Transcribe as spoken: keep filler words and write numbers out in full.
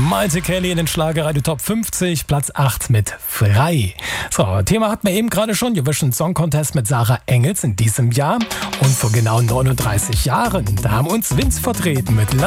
Malte Kelly in den Schlagerradio Top fünfzig, Platz acht mit Frei. So, Thema hatten wir eben gerade schon, Eurovision Song Contest mit Sarah Engels in diesem Jahr. Und vor genau neununddreißig Jahren, da haben uns Vince vertreten mit